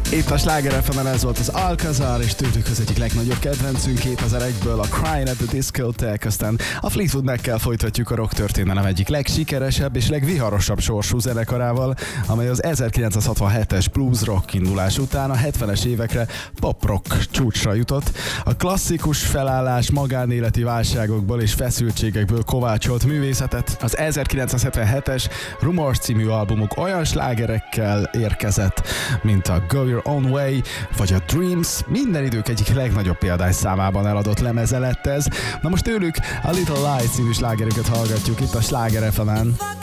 Itt a Sláger FM-en ez volt az Alcazar, és tőlük az egyik legnagyobb kedvencünk 2001-ből a Crying at the Discotheque, aztán a Fleetwood Mac-kel folytatjuk a rock történelem egyik legsikeresebb és legviharosabb sorsú zenekarával, amely az 1967-es blues rock indulás után a 70-es évekre pop rock csúcsra jutott. A klasszikus felállás magánéleti válságokból és feszültségekből kovácsolt művészetet az 1977-es Rumors című albumuk olyan slágerekkel érkezett, mint a Go Your Own Way vagy a Dreams, minden idők egyik legnagyobb példányszámában eladott lemeze lett ez. Na most tőlük a Little Lies című slágerüket hallgatjuk itt a Sláger FM-en.